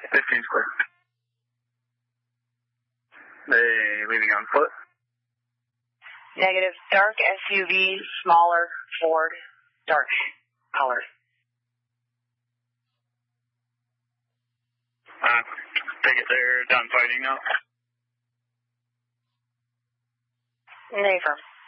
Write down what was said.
15 square. They leaving on foot? Negative. Dark SUV, smaller Ford, dark color. Take it they're done fighting now. Affirm.